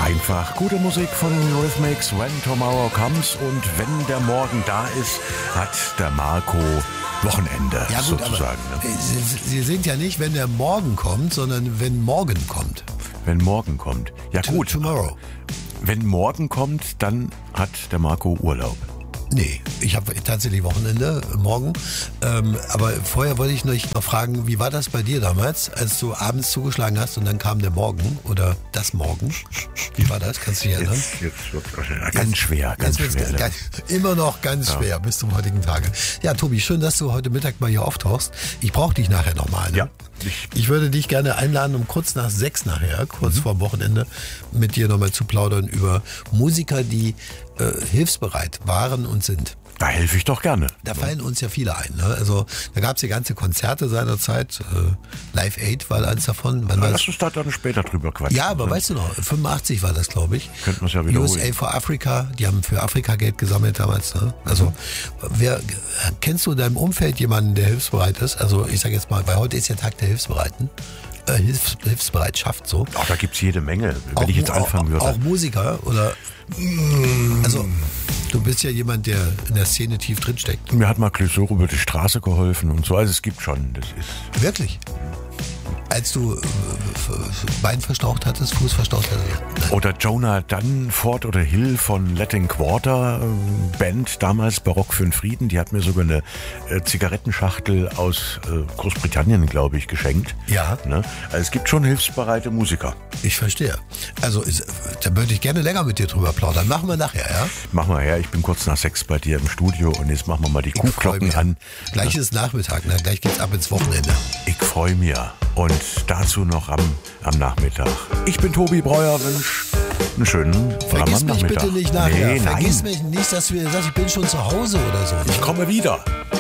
Einfach gute Musik von Eurythmics, When Tomorrow Comes, und wenn der Morgen da ist, hat der Marco Wochenende, Ja gut, sozusagen. aber Ne? Sie sind ja nicht, wenn der Morgen kommt, sondern wenn morgen kommt. Wenn morgen kommt. Ja gut, Tomorrow. wenn morgen kommt, dann hat der Marco Urlaub. Nee, ich habe tatsächlich Wochenende morgen. Aber vorher wollte ich noch fragen, wie war das bei dir damals, als du abends zugeschlagen hast und dann kam der Morgen oder das Morgen? Wie war das? Kannst du dich erinnern? Jetzt wird ganz schwer, ganz schwer. Immer noch ganz schwer bis zum heutigen Tage. Ja, Tobi, schön, dass du heute Mittag mal hier auftauchst. Ich brauche dich nachher nochmal. Ne? Ja. Ich würde dich gerne einladen, um kurz nach 6 nachher, kurz vor Wochenende, mit dir nochmal zu plaudern über Musiker, die hilfsbereit waren und sind. Da helfe ich doch gerne. Da fallen uns ja viele ein. Ne? Also da gab es ja ganze Konzerte seinerzeit. Live Aid war eins davon. Lass uns da dann später drüber quatschen. Ja, aber weißt du noch, 85 war das, glaube ich. Könnten wir es ja wiederholen. USA for Africa, die haben für Afrika Geld gesammelt damals. Ne? Also kennst du in deinem Umfeld jemanden, der hilfsbereit ist? Also ich sage jetzt mal, weil heute ist ja Tag der Hilfsbereiten. Hilfsbereitschaft so. Ach, da gibt es jede Menge, wenn ich jetzt anfangen würde. Auch Musiker oder... Also, du bist ja jemand, der in der Szene tief drinsteckt. Mir hat mal Clouseau über die Straße geholfen und so. Also es gibt schon. Das ist wirklich? Als du Bein verstaucht hattest, Fuß verstaucht hattest? Oder Jonah Dunford oder Hill von Latin Quarter Band, damals Barock für den Frieden, die hat mir sogar eine Zigarettenschachtel aus Großbritannien, glaube ich, geschenkt. Ja. Ne? Also es gibt schon hilfsbereite Musiker. Ich verstehe. Also da würde ich gerne länger mit dir drüber plaudern. Machen wir nachher, ja? Mach mal her, ich bin kurz nach 6 bei dir im Studio und jetzt machen wir mal die Kuhglocken an. Gleich ist Nachmittag, ne? Gleich geht's ab ins Wochenende. Ich freue mich. Und dazu noch am Nachmittag. Ich bin Tobi Breuer, wünsch einen schönen Vergiss mich Nachmittag. bitte nicht nachher. Nee, Vergiss nein. mich nicht, dass du sagst, ich bin schon zu Hause oder so. Ich komme wieder.